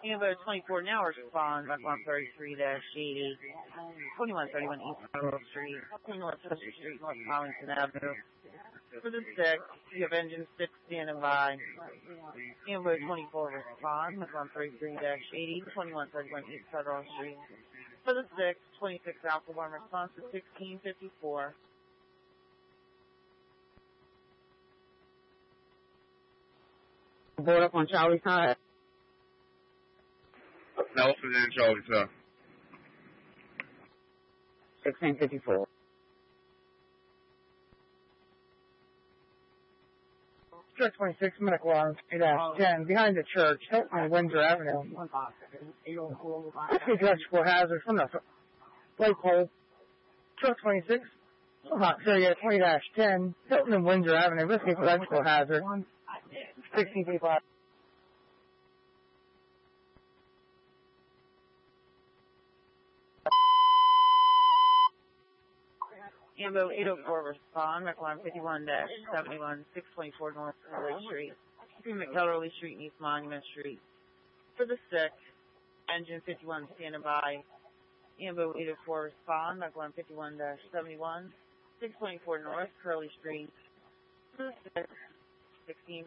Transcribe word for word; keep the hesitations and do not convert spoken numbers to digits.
Ambo twenty-four now respond back one thirty-three eighty, twenty-one thirty-one East Federal Street, North Chester Street, North Arlington Avenue. For the six, you have engine six standing by. Ambo twenty-four respond back one thirty-three eighty, twenty-one thirty-one East Federal Street. For the six, twenty-six Alpha one response to sixteen fifty-four. Board up on Charlie's side. Nelson and Charlie's side. sixteen fifty-four. Church twenty-six, Medical Arms, eight ten, behind the church, on Windsor Avenue. Risky electrical hazard from the light pole. Truck twenty-six, Hot Syria twenty ten, Hilton and Windsor Avenue, risky electrical hazard. sixteen people out. Ambo eight oh four respond, McLaren fifty-one seventy-one, six twenty-four North Kellerly Street, between McKellarly Street and East Monument Street. For the six, engine fifty-one standing by. Ambo eight oh four respond, McLaren fifty-one seventy-one, six twenty-four North Curly Street. For the six, sixteen